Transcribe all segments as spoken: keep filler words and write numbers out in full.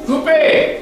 Coupé!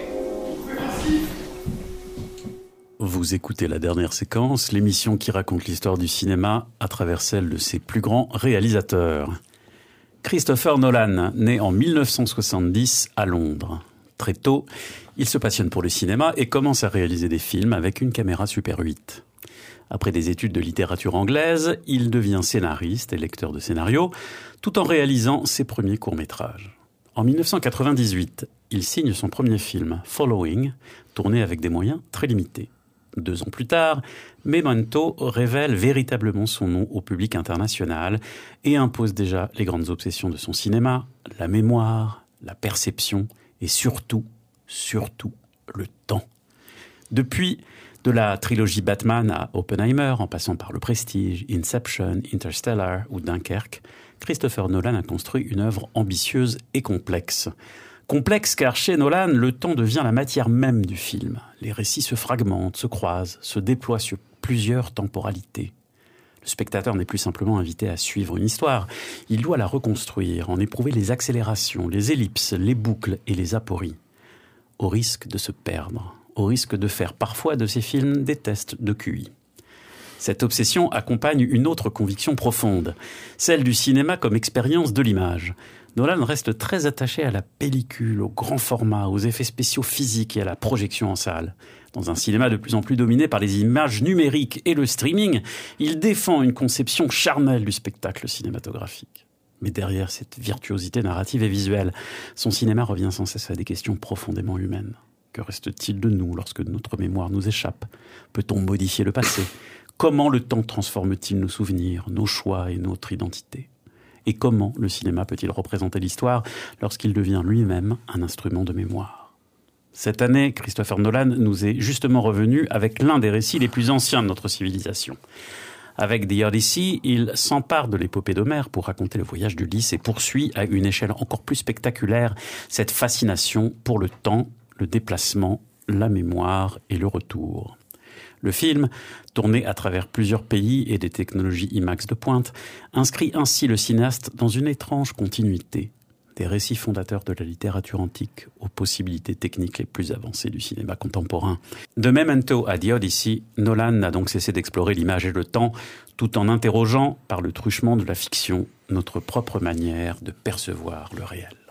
Vous écoutez La Dernière Séquence, l'émission qui raconte l'histoire du cinéma à travers celle de ses plus grands réalisateurs. Christopher Nolan, né en mille neuf cent soixante-dix à Londres. Très tôt, il se passionne pour le cinéma et commence à réaliser des films avec une caméra Super huit. Après des études de littérature anglaise, il devient scénariste et lecteur de scénarios, tout en réalisant ses premiers courts-métrages. En mille neuf cent quatre-vingt-dix-huit, il signe son premier film, Following, tourné avec des moyens très limités. Deux ans plus tard, Memento révèle véritablement son nom au public international et impose déjà les grandes obsessions de son cinéma, la mémoire, la perception et surtout, surtout, le temps. Depuis, de la trilogie Batman à Oppenheimer, en passant par Le Prestige, Inception, Interstellar ou Dunkerque, Christopher Nolan a construit une œuvre ambitieuse et complexe. Complexe car chez Nolan, le temps devient la matière même du film. Les récits se fragmentent, se croisent, se déploient sur plusieurs temporalités. Le spectateur n'est plus simplement invité à suivre une histoire, il doit la reconstruire, en éprouver les accélérations, les ellipses, les boucles et les apories. Au risque de se perdre, au risque de faire parfois de ces films des tests de Q I. Cette obsession accompagne une autre conviction profonde, celle du cinéma comme expérience de l'image. Nolan reste très attaché à la pellicule, au grand format, aux effets spéciaux physiques et à la projection en salle. Dans un cinéma de plus en plus dominé par les images numériques et le streaming, il défend une conception charnelle du spectacle cinématographique. Mais derrière cette virtuosité narrative et visuelle, son cinéma revient sans cesse à des questions profondément humaines. Que reste-t-il de nous lorsque notre mémoire nous échappe? Peut-on modifier le passé? Comment le temps transforme-t-il nos souvenirs, nos choix et notre identité? Et comment le cinéma peut-il représenter l'histoire lorsqu'il devient lui-même un instrument de mémoire? Cette année, Christopher Nolan nous est justement revenu avec l'un des récits les plus anciens de notre civilisation. Avec The Odyssey, il s'empare de l'épopée d'Homère pour raconter le voyage d'Ulysse et poursuit à une échelle encore plus spectaculaire cette fascination pour le temps, le déplacement, la mémoire et le retour. Le film, tourné à travers plusieurs pays et des technologies IMAX de pointe, inscrit ainsi le cinéaste dans une étrange continuité, des récits fondateurs de la littérature antique aux possibilités techniques les plus avancées du cinéma contemporain. De Memento à The Odyssey, Nolan n'a donc cessé d'explorer l'image et le temps, tout en interrogeant, par le truchement de la fiction, notre propre manière de percevoir le réel.